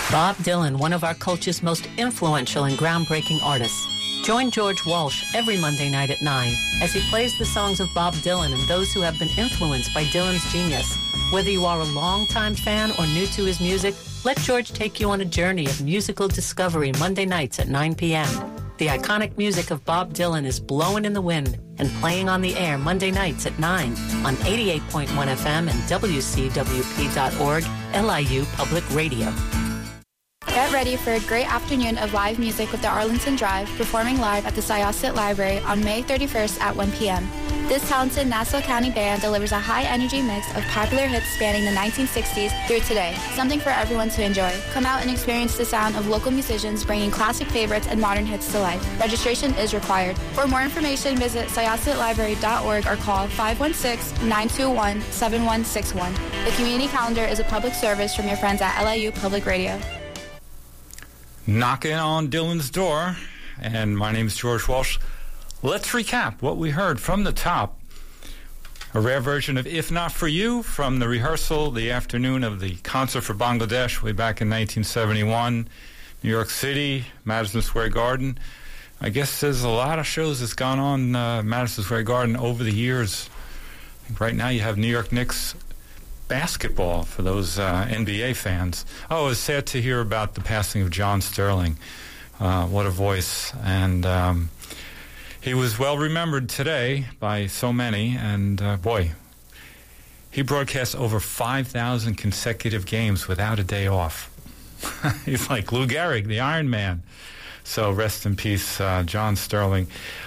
Bob Dylan, one of our culture's most influential and groundbreaking artists. Join George Walsh every Monday night at 9 as he plays the songs of Bob Dylan and those who have been influenced by Dylan's genius. Whether you are a longtime fan or new to his music, let George take you on a journey of musical discovery Monday nights at 9 p.m. The iconic music of Bob Dylan is blowing in the wind and playing on the air Monday nights at 9 on 88.1 FM and WCWP.org, LIU Public Radio. Get ready for a great afternoon of live music with the Arlington Drive, performing live at the Syosset Library on May 31st at 1 p.m. This talented Nassau County band delivers a high-energy mix of popular hits spanning the 1960s through today, something for everyone to enjoy. Come out and experience the sound of local musicians bringing classic favorites and modern hits to life. Registration is required. For more information, visit syossetlibrary.org or call 516-921-7161. The community calendar is a public service from your friends at LIU Public Radio. Knocking on Dylan's door, and my name is George Walsh. Let's recap what we heard from the top. A rare version of If Not For You from the rehearsal the afternoon of the Concert for Bangladesh way back in 1971, New York City, Madison Square Garden. I guess there's a lot of shows that's gone on Madison Square Garden over the years. I think right now you have New York Knicks basketball for those NBA fans. Oh, it's sad to hear about the passing of John Sterling. What a voice. And he was well remembered today by so many. And boy, he broadcast over 5,000 consecutive games without a day off. He's like Lou Gehrig, the Iron Man. So rest in peace, John Sterling.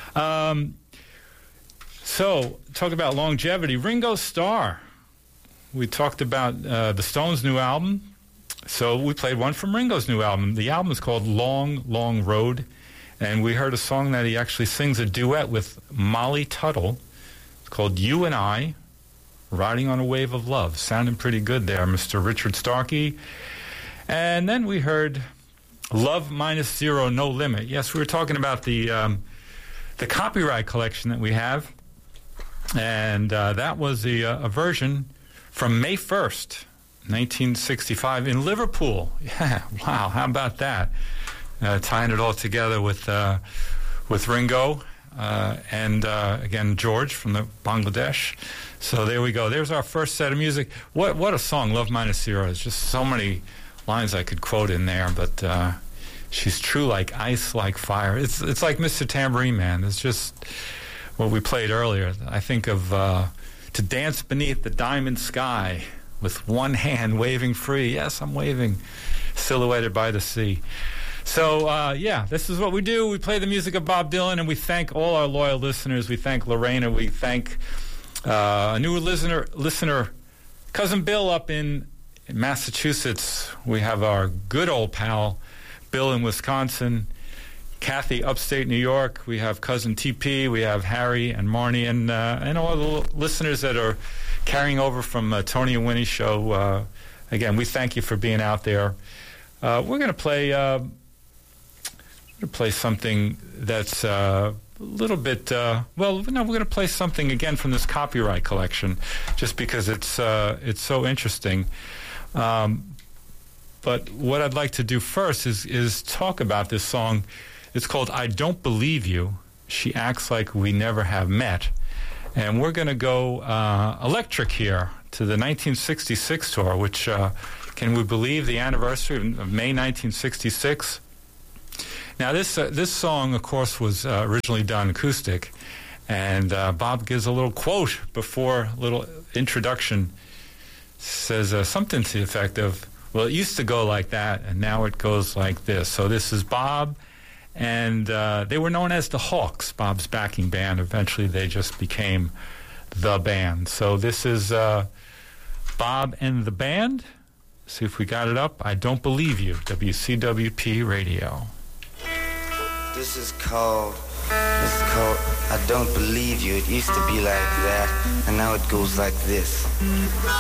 So talk about longevity. Ringo Starr. We talked about the Stones' new album, so we played one from Ringo's new album. The album is called Long, Long Road, and we heard a song that he actually sings a duet with Molly Tuttle. It's called You and I, Riding on a Wave of Love. Sounding pretty good there, Mr. Richard Starkey. And then we heard Love Minus Zero, No Limit. Yes, we were talking about the copyright collection that we have, and that was a version from May 1st, 1965 in Liverpool. Yeah, wow, how about that? Tying it all together with Ringo and, again, George from the Bangladesh. So there we go. There's our first set of music. What a song, Love Minus Zero. There's just so many lines I could quote in there, but she's true like ice, like fire. It's like Mr. Tambourine Man. It's just what we played earlier. I think of To Dance Beneath the Diamond Sky with one hand waving free. Yes, I'm waving, silhouetted by the sea. So, yeah, this is what we do. We play the music of Bob Dylan, and we thank all our loyal listeners. We thank Lorena. We thank a new listener, Cousin Bill up in Massachusetts. We have our good old pal, Bill in Wisconsin. Kathy, upstate New York. We have Cousin TP. We have Harry and Marnie and all the listeners that are carrying over from Tony and Winnie's show. Again, we thank you for being out there. We're going to play something that's a little bit. We're going to play something again from this copyright collection, just because it's so interesting. But what I'd like to do first is talk about this song. It's called I Don't Believe You. She Acts Like We Never Have Met. And we're going to go electric here to the 1966 tour, which, can we believe, the anniversary of May 1966? Now, this song, of course, was originally done acoustic. And Bob gives a little quote before a little introduction. Says something to the effect of, well, it used to go like that, and now it goes like this. So this is Bob. And they were known as the Hawks, Bob's backing band. Eventually, they just became the band. So this is Bob and the band. See if we got it up. I Don't Believe You, WCWP Radio. This is called I Don't Believe You. It used to be like that, and now it goes like this.